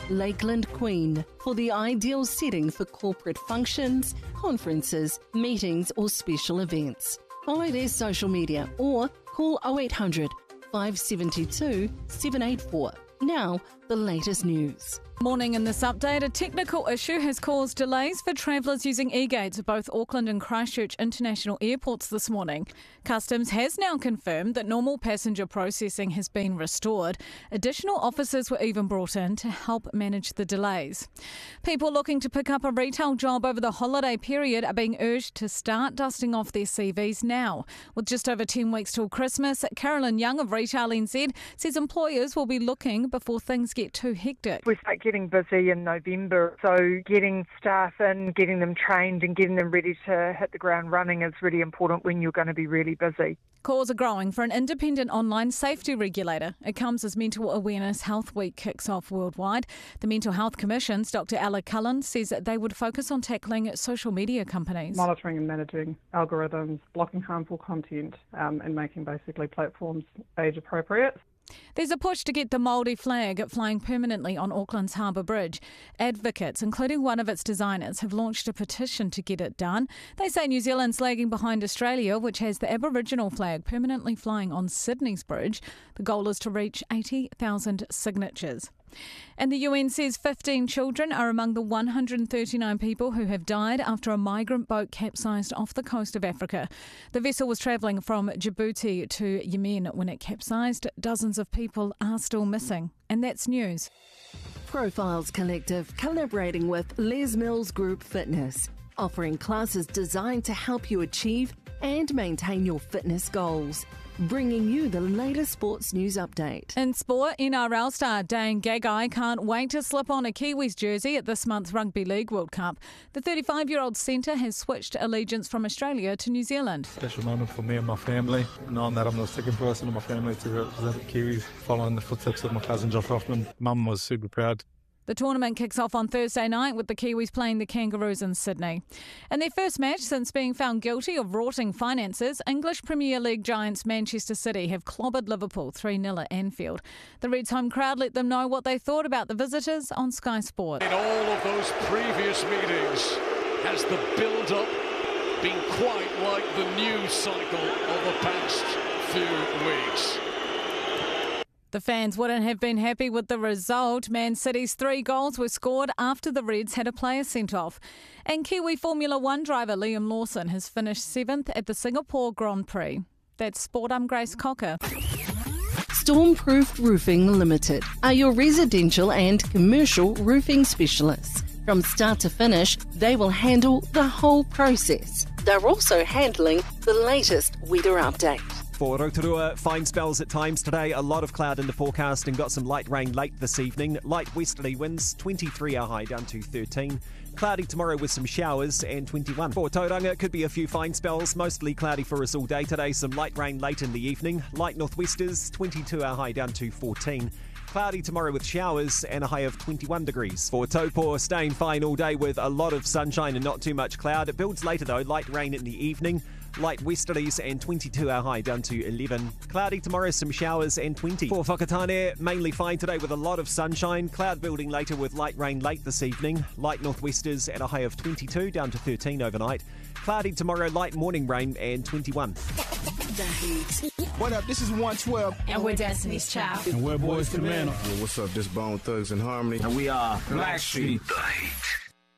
Lakeland Queen for the ideal setting for corporate functions, conferences, meetings or special events. Follow their social media or call 0800 572 784. Now, the latest news. Morning in this update, a technical issue has caused delays for travellers using e-gates at both Auckland and Christchurch international airports this morning. Customs has now confirmed that normal passenger processing has been restored. Additional officers were even brought in to help manage the delays. People looking to pick up a retail job over the holiday period are being urged to start dusting off their CVs now. With just over 10 weeks till Christmas, Carolyn Young of Retail NZ says employers will be looking before things get too hectic. We start getting busy in November, so getting staff in, getting them trained and getting them ready to hit the ground running is really important when you're going to be really busy. Calls are growing for an independent online safety regulator. It comes as Mental Awareness Health Week kicks off worldwide. The Mental Health Commission's Dr. Ella Cullen says that they would focus on tackling social media companies. Monitoring and managing algorithms, blocking harmful content and making basically platforms age appropriate. There's a push to get the Māori flag flying permanently on Auckland's Harbour Bridge. Advocates, including one of its designers, have launched a petition to get it done. They say New Zealand's lagging behind Australia, which has the Aboriginal flag permanently flying on Sydney's bridge. The goal is to reach 80,000 signatures. And the UN says 15 children are among the 139 people who have died after a migrant boat capsized off the coast of Africa. The vessel was travelling from Djibouti to Yemen when it capsized. Dozens of people are still missing. And that's news. Profiles Collective collaborating with Les Mills Group Fitness, offering classes designed to help you achieve and maintain your fitness goals. Bringing you the latest sports news update. In sport, NRL star Dane Gagai can't wait to slip on a Kiwis jersey at this month's Rugby League World Cup. The 35-year-old centre has switched allegiance from Australia to New Zealand. Special moment for me and my family, knowing that I'm the second person in my family to represent the Kiwis, following the footsteps of my cousin Josh Hoffman. Mum was super proud. The tournament kicks off on Thursday night with the Kiwis playing the Kangaroos in Sydney. In their first match since being found guilty of rorting finances, English Premier League giants Manchester City have clobbered Liverpool 3-0 at Anfield. The Reds' home crowd let them know what they thought about the visitors on Sky Sport. In all of those previous meetings, has the build-up been quite like the news cycle of the past few weeks? The fans wouldn't have been happy with the result. Man City's 3 goals were scored after the Reds had a player sent off. And Kiwi Formula One driver Liam Lawson has finished 7th at the Singapore Grand Prix. That's Sport. I'm Grace Cocker. Stormproof Roofing Limited are your residential and commercial roofing specialists. From start to finish, they will handle the whole process. They're also handling the latest weather update. For Rotorua, fine spells at times today, a lot of cloud in the forecast and got some light rain late this evening. Light westerly winds, 23 are high down to 13. Cloudy tomorrow with some showers and 21. For Tauranga, could be a few fine spells, mostly cloudy for us all day today. Some light rain late in the evening. Light northwesters, 22 are high down to 14. Cloudy tomorrow with showers and a high of 21 degrees. For Taupo, staying fine all day with a lot of sunshine and not too much cloud. It builds later though, light rain in the evening. Light westerlies and 22 are high down to 11. Cloudy tomorrow, some showers and 20. For Whakatane, mainly fine today with a lot of sunshine. Cloud building later with light rain late this evening. Light northwesters at a high of 22 down to 13 overnight. Cloudy tomorrow, light morning rain and 21. The Heat. What up? This is 112. And we're Destiny's Child. And we're Boys to Men. What's up? This Bone Thugs and Harmony. And we are Blackstreet. The Heat.